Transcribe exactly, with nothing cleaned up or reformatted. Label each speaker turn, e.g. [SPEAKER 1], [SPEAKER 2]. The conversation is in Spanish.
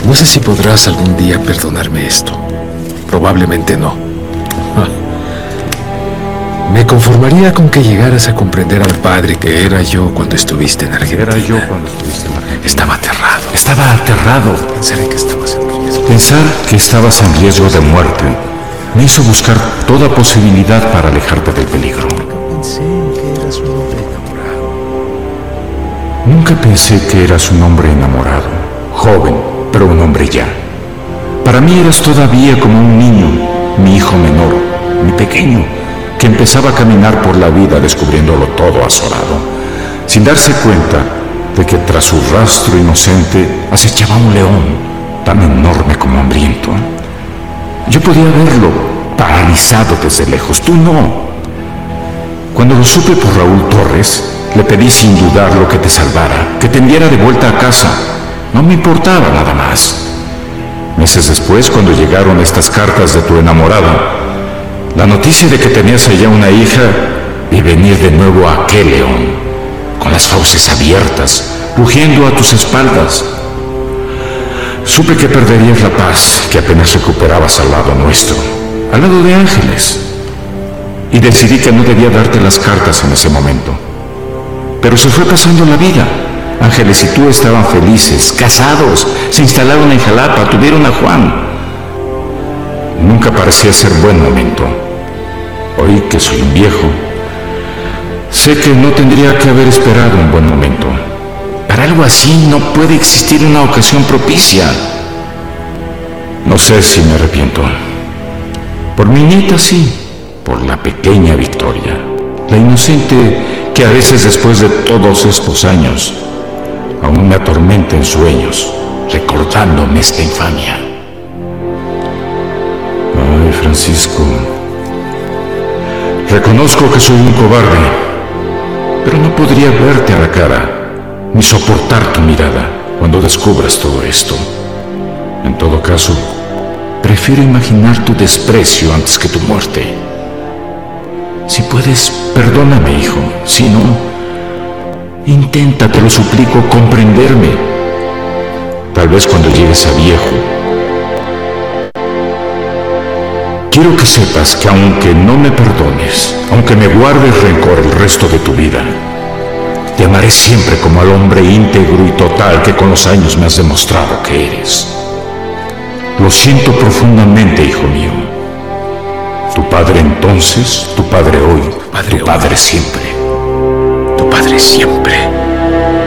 [SPEAKER 1] No sé si podrás algún día perdonarme esto. Probablemente no. Ah. Me conformaría con que llegaras a comprender al padre que era yo cuando estuviste en Argentina.
[SPEAKER 2] Era yo cuando estuviste en Argentina.
[SPEAKER 1] Estaba aterrado.
[SPEAKER 2] Estaba aterrado.
[SPEAKER 1] Pensar en que estabas en riesgo.
[SPEAKER 2] Pensar que estabas en riesgo de muerte me hizo buscar toda posibilidad para alejarte del peligro.
[SPEAKER 1] Pensé que eras un hombre enamorado.
[SPEAKER 2] Nunca pensé que eras un hombre enamorado, joven, pero un hombre ya. Para mí eras todavía como un niño, mi hijo menor, mi pequeño, que empezaba a caminar por la vida descubriéndolo todo azorado, sin darse cuenta de que tras su rastro inocente acechaba un león tan enorme como hambriento. Yo podía verlo paralizado desde lejos, tú no. Cuando lo supe por Raúl Torres, le pedí sin dudarlo que te salvara, que te enviara de vuelta a casa. No me importaba nada más. Meses después, cuando llegaron estas cartas de tu enamorada, la noticia de que tenías allá una hija y venir de nuevo a aquel león, con las fauces abiertas, rugiendo a tus espaldas. Supe que perderías la paz que apenas recuperabas al lado nuestro, al lado de Ángeles. Y decidí que no debía darte las cartas en ese momento. Pero se fue pasando la vida. Ángeles y tú estaban felices, casados, se instalaron en Jalapa, tuvieron a Juan. Nunca parecía ser buen momento. Hoy que soy un viejo, sé que no tendría que haber esperado un buen momento. Para algo así no puede existir una ocasión propicia. No sé si me arrepiento. Por mi nieta sí, por la pequeña Victoria, la inocente que a veces después de todos estos años aún me atormenta en sueños, recordándome esta infamia. Ay, Francisco, reconozco que soy un cobarde, pero no podría verte a la cara ni soportar tu mirada cuando descubras todo esto. En todo caso, prefiero imaginar tu desprecio antes que tu muerte. Si puedes, perdóname, hijo. Si no, intenta, te lo suplico, comprenderme. Tal vez cuando llegues a viejo. Quiero que sepas que aunque no me perdones, aunque me guardes rencor el resto de tu vida, te amaré siempre como al hombre íntegro y total que con los años me has demostrado que eres. Lo siento profundamente, hijo mío. Tu padre entonces, tu padre hoy,
[SPEAKER 1] Padre
[SPEAKER 2] tu padre
[SPEAKER 1] hoy.
[SPEAKER 2] siempre.
[SPEAKER 1] Tu padre siempre.